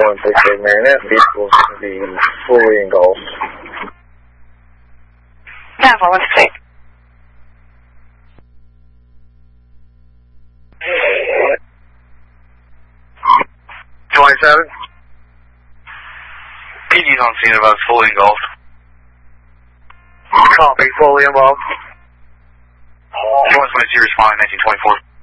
168, man. That vehicle's going to be fully engulfed. 10-4, 168. 27. PD's on scene about fully engulfed. Copy, fully involved. 2122 responding 1924.